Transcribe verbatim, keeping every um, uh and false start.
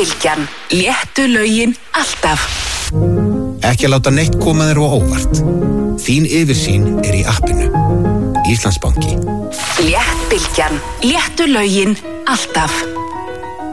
Bylgjan. Léttu lögin alltaf. Ekki að láta neitt koma þér á óvart. Þín yfirsýn er í appinu. Íslandsbanki. Létt Bylgjan. Léttu lögin alltaf.